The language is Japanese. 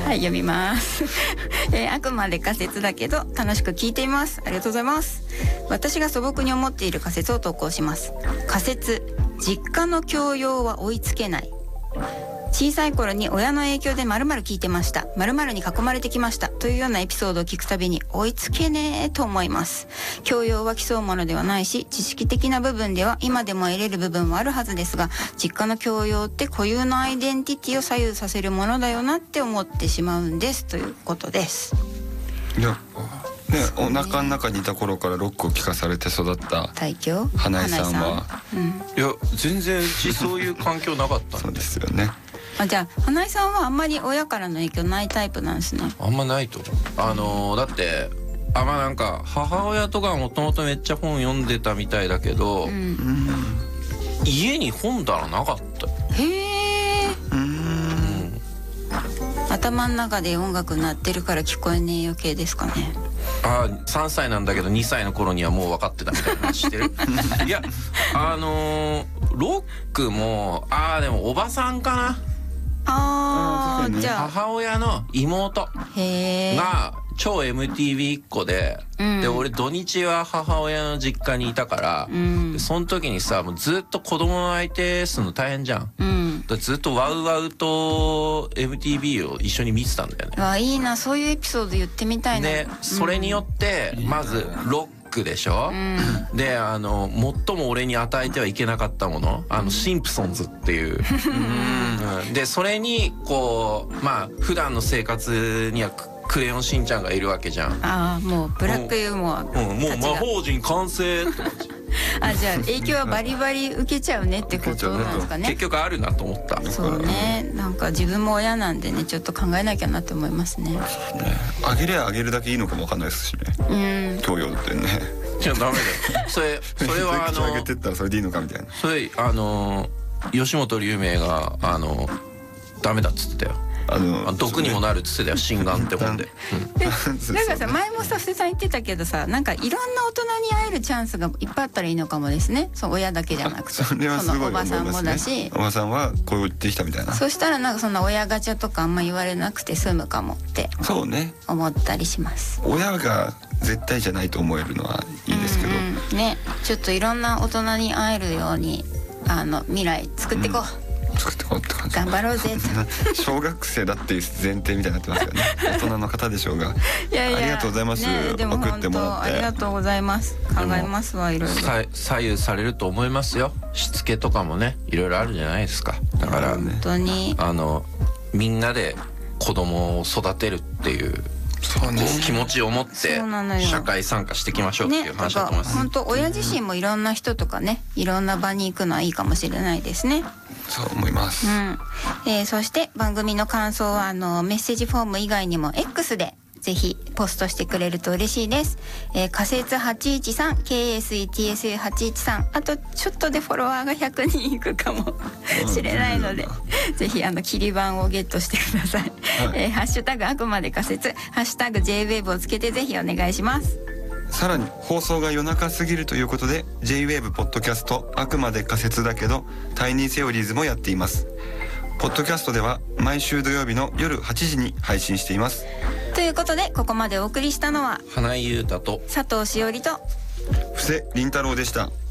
はい、読みます、あくまで仮説だけど楽しく聞いています。ありがとうございます。私が素朴に思っている仮説を投稿します。仮説、実家の教養は追いつけない。小さい頃に親の影響で〇〇聞いてました、〇〇に囲まれてきましたというようなエピソードを聞くたびに追いつけねえと思います。教養は競うものではないし、知識的な部分では今でも得れる部分はあるはずですが、実家の教養って固有のアイデンティティを左右させるものだよなって思ってしまうんですということです。 いやね、お腹の中にいた頃からロックを聴かされて育った花井さんは、 いや全然うちそういう環境なかったんでそうですよね。 じゃあ花井さんはあんまり親からの影響ないタイプなんですね。 あんまないと思う。だってまあなんか母親とかもともとめっちゃ本読んでたみたいだけど、家に本棚なかった。 へえ。頭の中で音楽鳴ってるから聞こえねえ余計ですかね。 3歳なんだけど2歳の頃にはもう分かってたみたいな話してるいやロックもでもおばさんかな。 じゃあ母親の妹が超 MTV っ子で、で俺土日は母親の実家にいたから、でその時にさもうずっと子供の相手するの大変じゃん、ずっとワウワウと MTV を一緒に見てたんだよね。 いいな、そういうエピソード言ってみたいな。 でそれによってまずロックでしょ、で最も俺に与えてはいけなかったもの、シンプソンズっていうでそれにこうまあ普段の生活にはクレヨンしんちゃんがいるわけじゃん。 もうブラックユーモアもう魔法陣完成ってじゃあ影響はバリバリ受けちゃうねってことなんですかね。 結局あるなと思った。 そうね、なんか自分も親なんでね、ちょっと考えなきゃなって思いますね。 あげりゃあげるだけいいのかもわかんないですしね。教養ってね。 いやダメだよ。それはあげてったらそれでいいのかみたいな。 それ吉本龍明がダメだっつってたよ。毒にもなるっつってたよ、心眼って本で。 なんかさ、前もさ布施さん言ってたけどさ、なんかいろんな大人に会えるチャンスがいっぱいあったらいいのかもですね。そう親だけじゃなくて、 それはすごい思いますね。 おばさんもだし、 おばさんはこう言ってきたみたいな。 そしたらなんかそんな親ガチャとかあんま言われなくて済むかもってそうね思ったりします。 親が絶対じゃないと思えるのはいいですけど、 ね、ちょっといろんな大人に会えるように未来作っていこう。 作ってこうって感じ。 頑張ろうぜ小学生だっていう前提みたいになってますよね。大人の方でしょうが。 いやありがとうございます。 でも送ってもらって。 ありがとうございます。考えますわ、いろいろ。 左右されると思いますよ。しつけとかもね、いろいろあるじゃないですか。だから本当にみんなで子供を育てるっていう気持ちを持って社会参加していきましょうっていう話だと思います。 本当親自身もいろんな人とかね、いろんな場に行くのはいいかもしれないですね。 そう思います。 そして番組の感想はメッセージフォーム以外にも X でぜひポストしてくれると嬉しいです。仮説813 KSETSU813 あとちょっとでフォロワーが100人いくかもしれないので、ぜひ切り板をゲットしてください。ハッシュタグあくまで仮説、ハッシュタグ JWAVE をつけてぜひお願いします。 さらに放送が夜中すぎるということで JWAVE ポッドキャストあくまで仮説だけどタイニーセオリーズもやっています。ポッドキャストでは毎週土曜日の夜8時に配信しています。 ということでここまでお送りしたのは花井優太と佐藤しおりと布施凛太郎でした。